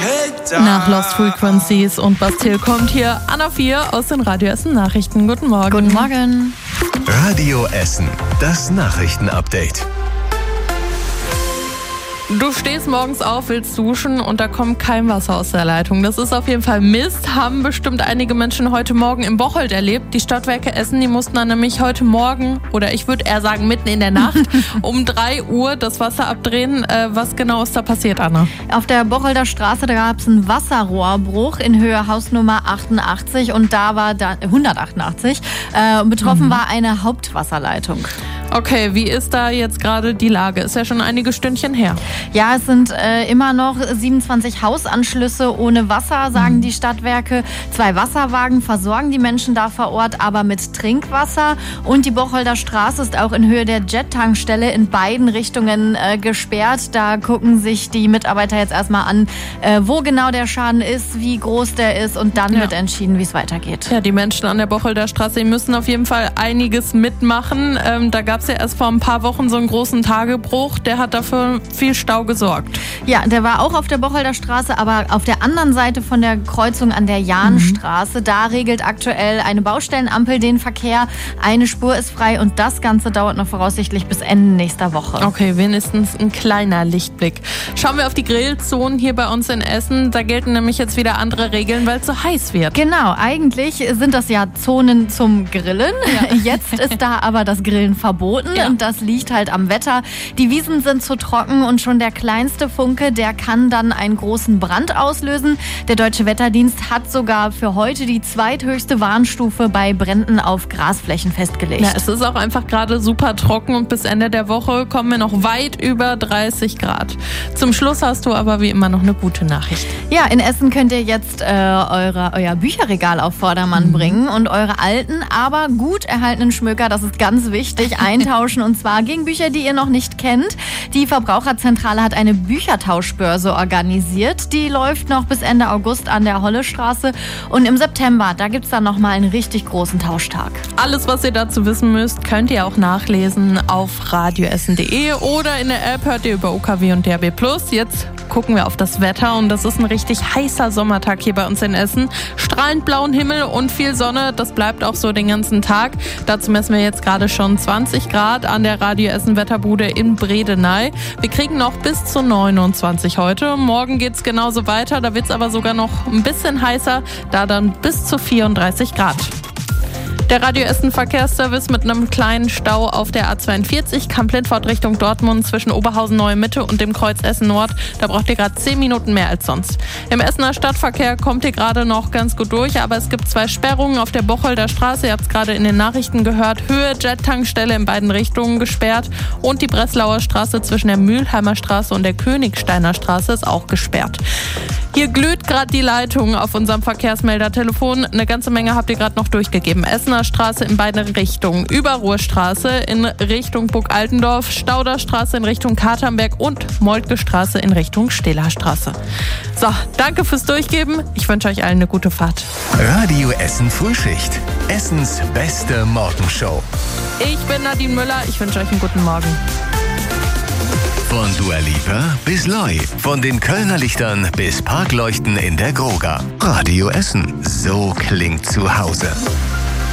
Nach Lost Frequencies und Bastille kommt hier Anna 4 aus den Radio Essen Nachrichten. Guten Morgen. Guten Morgen. Radio Essen, das Nachrichtenupdate. Du stehst morgens auf, willst duschen und da kommt kein Wasser aus der Leitung. Das ist auf jeden Fall Mist, haben bestimmt einige Menschen heute Morgen im Bocholt erlebt. Die Stadtwerke Essen, die mussten dann nämlich heute Morgen, oder ich würde eher sagen mitten in der Nacht, um 3 Uhr das Wasser abdrehen. Was genau ist da passiert, Anna? Auf der Bocholder Straße, da gab es einen Wasserrohrbruch in Höhe Hausnummer 88 und da war 188. Betroffen war eine Hauptwasserleitung. Okay, wie ist da jetzt gerade die Lage? Ist ja schon einige Stündchen her. Ja, es sind immer noch 27 Hausanschlüsse ohne Wasser, sagen die Stadtwerke. 2 Wasserwagen versorgen die Menschen da vor Ort, aber mit Trinkwasser. Und die Bocholder Straße ist auch in Höhe der Jet-Tankstelle in beiden Richtungen gesperrt. Da gucken sich die Mitarbeiter jetzt erstmal an, wo genau der Schaden ist, wie groß der ist und dann wird entschieden, wie es weitergeht. Ja, die Menschen an der Bocholder Straße, die müssen auf jeden Fall einiges mitmachen. Da gab es ja erst vor ein paar Wochen so einen großen Tagebruch. Der hat dafür viel Stau gesorgt. Ja, der war auch auf der Bocholder Straße, aber auf der anderen Seite von der Kreuzung an der Jahnstraße. Da regelt aktuell eine Baustellenampel den Verkehr. Eine Spur ist frei und das Ganze dauert noch voraussichtlich bis Ende nächster Woche. Okay, wenigstens ein kleiner Lichtblick. Schauen wir auf die Grillzonen hier bei uns in Essen. Da gelten nämlich jetzt wieder andere Regeln, weil es so heiß wird. Genau, eigentlich sind das ja Zonen zum Grillen. Ja. Jetzt ist da aber das Grillen verboten und das liegt halt am Wetter. Die Wiesen sind zu trocken und schon der kleinste Funke, der kann dann einen großen Brand auslösen. Der Deutsche Wetterdienst hat sogar für heute die zweithöchste Warnstufe bei Bränden auf Grasflächen festgelegt. Ja, es ist auch einfach gerade super trocken und bis Ende der Woche kommen wir noch weit über 30 Grad. Zum Schluss hast du aber wie immer noch eine gute Nachricht. Ja, in Essen könnt ihr jetzt euer Bücherregal auf Vordermann bringen und eure alten, aber gut erhaltenen Schmöker, das ist ganz wichtig, eintauschen und zwar gegen Bücher, die ihr noch nicht kennt. Die Verbraucherzentrale hat eine Büchertauschbörse organisiert. Die läuft noch bis Ende August an der Hollestraße und im September, da gibt es dann nochmal einen richtig großen Tauschtag. Alles, was ihr dazu wissen müsst, könnt ihr auch nachlesen auf radioessen.de oder in der App hört ihr über UKW und DAB+. Jetzt gucken wir auf das Wetter und das ist ein richtig heißer Sommertag hier bei uns in Essen. Strahlend blauen Himmel und viel Sonne, das bleibt auch so den ganzen Tag. Dazu messen wir jetzt gerade schon 20 Grad an der Radio Essen Wetterbude in Bredeney. Wir kriegen noch bis zu 29 heute. Morgen geht's genauso weiter, da wird's aber sogar noch ein bisschen heißer, da dann bis zu 34 Grad. Der Radio Essen Verkehrsservice mit einem kleinen Stau auf der A42 Kamp-Lindfort Richtung Dortmund zwischen Oberhausen Neue Mitte und dem Kreuz Essen Nord. Da braucht ihr gerade 10 Minuten mehr als sonst. Im Essener Stadtverkehr kommt ihr gerade noch ganz gut durch, aber es gibt 2 Sperrungen auf der Bocholder Straße. Ihr habt es gerade in den Nachrichten gehört. Höhe Jet-Tankstelle in beiden Richtungen gesperrt und die Breslauer Straße zwischen der Mülheimer Straße und der Königsteiner Straße ist auch gesperrt. Hier glüht gerade die Leitung auf unserem Verkehrsmeldertelefon. Eine ganze Menge habt ihr gerade noch durchgegeben. Essener Straße in beide Richtungen. Überruhrstraße in Richtung Burg Altendorf, Stauderstraße in Richtung Katernberg und Moltke Straße in Richtung Stehlerstraße. So, danke fürs Durchgeben. Ich wünsche euch allen eine gute Fahrt. Radio Essen Frühschicht. Essens beste Morgenshow. Ich bin Nadine Müller. Ich wünsche euch einen guten Morgen. Von Dua Lipa bis Loi, von den Kölner Lichtern bis Parkleuchten in der Groga. Radio Essen, so klingt zu Hause.